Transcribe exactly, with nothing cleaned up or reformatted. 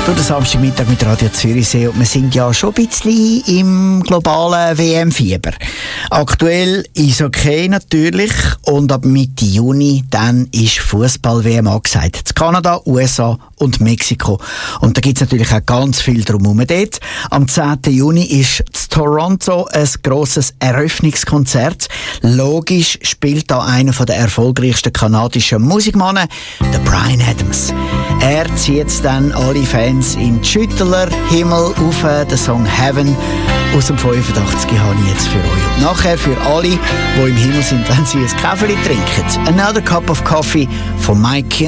Durch den Samstagmittag mit Radio Zürichsee und wir sind ja schon ein bisschen im globalen W M-Fieber. Aktuell Eishockey natürlich und ab Mitte Juni dann ist Fußball-W M angesagt. In Kanada, U S A und Mexiko. Und da gibt es natürlich auch ganz viel drumherum. Dort am zehnten Juni ist in Toronto ein grosses Eröffnungskonzert. Logisch spielt da einer der erfolgreichsten kanadischen Musikmannen, der Bryan Adams. Er zieht dann alle Fans in die Schüttler Himmel auf. Den Song Heaven aus dem fünfundachtzig habe ich jetzt für euch. Und nachher für alle, die im Himmel sind, wenn sie ein Käferli trinken. Another Cup of Coffee von Mike